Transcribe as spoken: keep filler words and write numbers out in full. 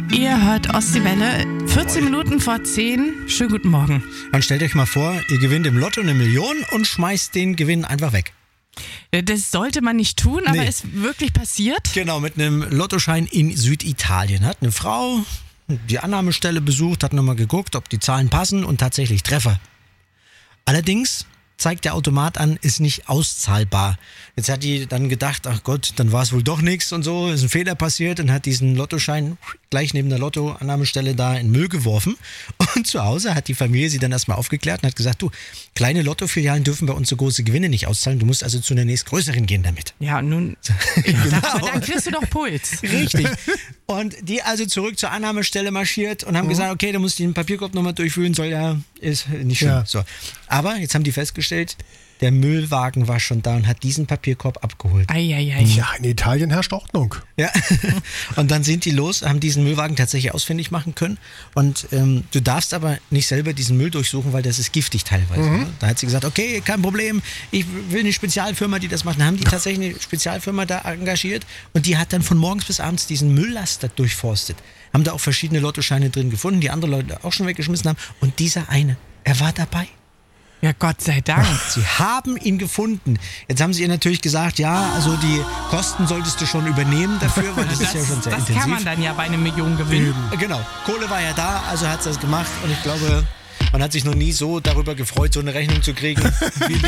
Ihr hört Ostseewelle, vierzehn Minuten vor zehn. Schönen guten Morgen. Dann stellt euch mal vor, ihr gewinnt im Lotto eine Million und schmeißt den Gewinn einfach weg. Das sollte man nicht tun, aber Nee. ist wirklich passiert. Genau, mit einem Lottoschein in Süditalien hat eine Frau die Annahmestelle besucht, hat nochmal geguckt, ob die Zahlen passen und tatsächlich Treffer. Allerdings zeigt der Automat an, ist nicht auszahlbar. Jetzt hat die dann gedacht, ach Gott, dann war es wohl doch nichts und so, ist ein Fehler passiert und hat diesen Lottoschein gleich neben der Lottoannahmestelle da in den Müll geworfen. Und zu Hause hat die Familie sie dann erstmal aufgeklärt und hat gesagt, du, kleine Lottofilialen dürfen bei uns so große Gewinne nicht auszahlen, du musst also zu einer nächstgrößeren gehen damit. Ja, nun, Genau. aber dann kriegst du doch Puls. Richtig. Und die also zurück zur Annahmestelle marschiert und haben Mhm. gesagt, okay, da musst du den Papierkorb nochmal durchwühlen, soll ja, ist nicht schlimm. Ja. So. Aber jetzt haben die festgestellt, der Müllwagen war schon da und hat diesen Papierkorb abgeholt. Eieiei. Ja, in Italien herrscht Ordnung. Ja. Und dann sind die los, haben diesen Müllwagen tatsächlich ausfindig machen können. Und ähm, du darfst aber nicht selber diesen Müll durchsuchen, weil das ist giftig teilweise. Mhm. Ne? Da hat sie gesagt, okay, kein Problem, ich will eine Spezialfirma, die das macht. Dann haben die tatsächlich eine Spezialfirma da engagiert und die hat dann von morgens bis abends diesen Mülllaster durchforstet. Haben da auch verschiedene Lottoscheine drin gefunden, die andere Leute auch schon weggeschmissen haben. Und dieser eine, er war dabei. Ja, Gott sei Dank. Sie haben ihn gefunden. Jetzt haben sie ihr natürlich gesagt, ja, also die Kosten solltest du schon übernehmen dafür, weil das, ist ja schon sehr das intensiv. kann man dann ja bei einem Millionengewinn. Genau, Kohle war ja da, also hat sie das gemacht und ich glaube, man hat sich noch nie so darüber gefreut, so eine Rechnung zu kriegen, wie